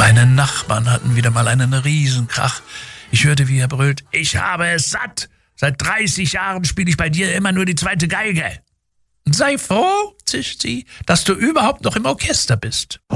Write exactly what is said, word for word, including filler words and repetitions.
Meine Nachbarn hatten wieder mal einen Riesenkrach. Ich hörte, wie er brüllt, ich habe es satt. Seit dreißig Jahren spiele ich bei dir immer nur die zweite Geige. Sei froh, zischt sie, dass du überhaupt noch im Orchester bist.